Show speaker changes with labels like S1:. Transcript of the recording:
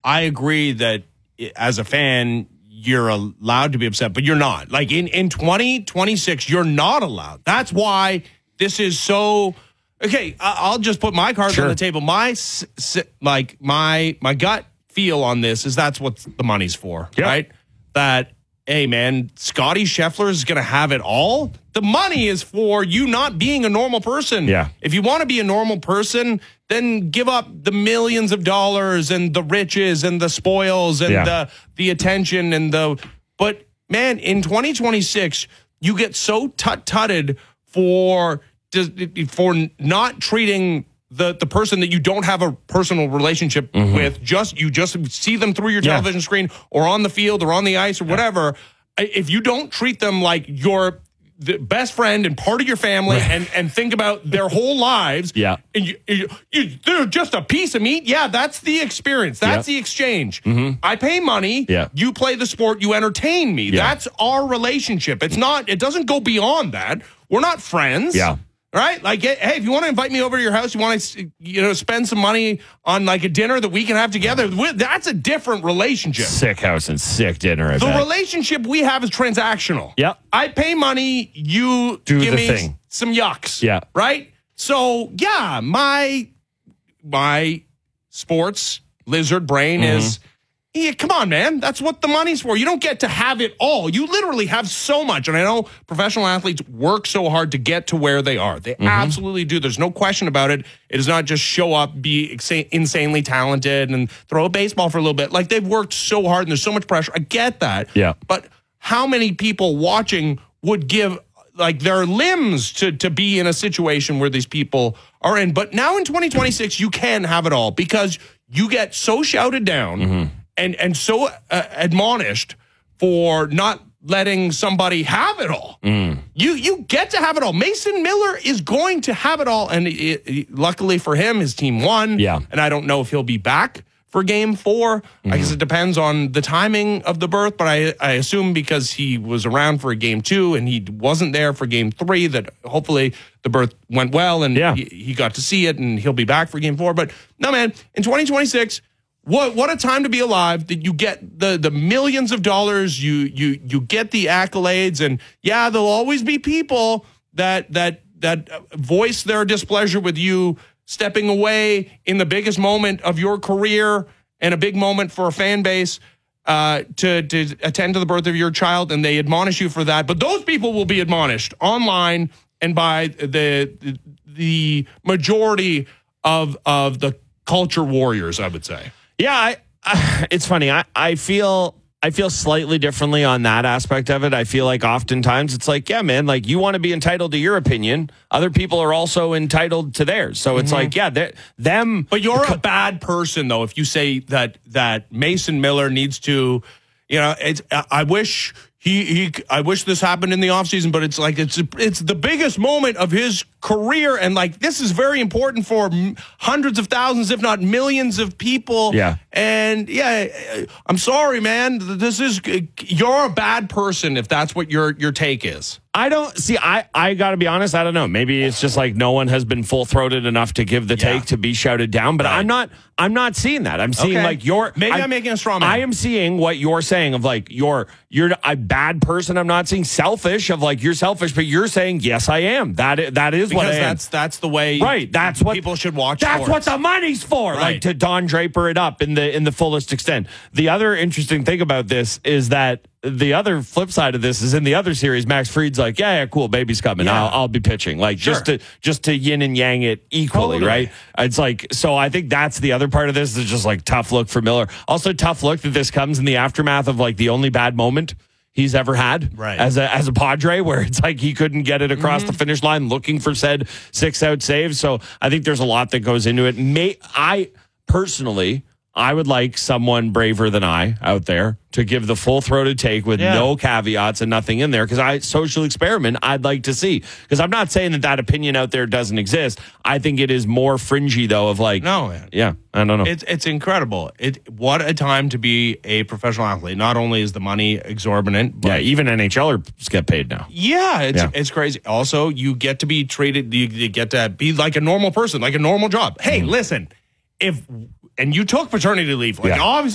S1: I agree that as a fan, you're allowed to be upset, but you're not. Like in 2026, you're not allowed. That's why this is so. Okay, I'll just put my cards on the table. My gut feel on this is that's what the money's for, right? That, hey, man, Scotty Scheffler is going to have it all. The money is for you not being a normal person.
S2: Yeah.
S1: If you want to be a normal person, then give up the millions of dollars and the riches and the spoils and the attention and the. But man, in 2026, you get so tut-tutted for not treating the person that you don't have a personal relationship with. You just see them through your television screen or on the field or on the ice or whatever. If you don't treat them like your the best friend and part of your family and think about their whole lives, and they're just a piece of meat, that's the experience. That's the exchange. I pay money, you play the sport, you entertain me. That's our relationship. It doesn't go beyond that. We're not friends. Right? Like, hey, if you want to invite me over to your house, you want to, spend some money on like a dinner that we can have together, that's a different relationship. Sick house and sick dinner. The relationship we have is transactional. I pay money, you give me some yucks. Right? So, my sports lizard brain is, come on, man. That's what the money's for. You don't get to have it all. You literally have so much. And I know professional athletes work so hard to get to where they are. They absolutely do. There's no question about it. It is not just show up, be insanely talented, and throw a baseball for a little bit. Like, they've worked so hard, and there's so much pressure. I get that. But how many people watching would give like their limbs to be in a situation where these people are in? But now in 2026, you can have it all because you get so shouted down and so admonished for not letting somebody have it all. You get to have it all. Mason Miller is going to have it all. And luckily for him, his team won. And I don't know if he'll be back for game 4. I guess it depends on the timing of the birth, but I assume because he was around for game 2 and he wasn't there for game 3 that hopefully the birth went well and he got to see it and he'll be back for game 4. But no, man, in 2026, what a time to be alive, that you get the millions of dollars, you get the accolades, and there'll always be people that voice their displeasure with you stepping away in the biggest moment of your career and a big moment for a fan base to attend to the birth of your child, and they admonish you for that. But those people will be admonished online and by the majority of the culture warriors, I would say.
S2: It's funny. I feel slightly differently on that aspect of it. I feel like oftentimes it's like, man, like you want to be entitled to your opinion. Other people are also entitled to theirs. So it's like, them.
S1: But you're a bad person, though, if you say that Mason Miller needs to, I wish I wish this happened in the offseason, but it's like it's the biggest moment of his career, and like this is very important for hundreds of thousands, if not millions of people. And I'm sorry, man. You're a bad person if that's what your take is.
S2: I don't see. I got to be honest. I don't know. Maybe it's just like no one has been full throated enough to give the take to be shouted down. But I'm not seeing that. I'm seeing like
S1: I'm making a straw man.
S2: I am seeing what you're saying of like you're a bad person. I'm not seeing selfish of like you're selfish, but you're saying yes, I am. That is what I am.
S1: That's the way.
S2: Right. That's what
S1: people should watch.
S2: That's
S1: sports.
S2: what the money's for.
S1: Right.
S2: Like to Don Draper it up in the fullest extent. The other interesting thing about this is that the other flip side of this is in the other series, Max Fried's like, cool, baby's coming. I'll be pitching. Like just to yin and yang it equally, right? It's like, so I think that's the other part of this is just like tough look for Miller. Also tough look that this comes in the aftermath of like the only bad moment he's ever had as a Padre, where it's like he couldn't get it across the finish line looking for said 6-out save. So I think there's a lot that goes into it. I would like someone braver than I out there to give the full-throated take with no caveats and nothing in there, because social experiment I'd like to see. Because I'm not saying that opinion out there doesn't exist. I think it is more fringy, though, of like...
S1: No, man.
S2: Yeah, I don't know.
S1: It's incredible. What a time to be a professional athlete. Not only is the money exorbitant, but...
S2: even NHLers get paid now.
S1: It's crazy. Also, you get to be treated... You get to be like a normal person, like a normal job. Hey, listen, and you took paternity leave. Like, obviously,